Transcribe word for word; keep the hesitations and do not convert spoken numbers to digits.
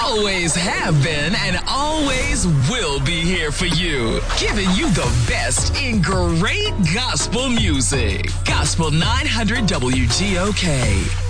always have been and always will be here for you, giving you the best in great gospel music. Gospel nine hundred W G O K.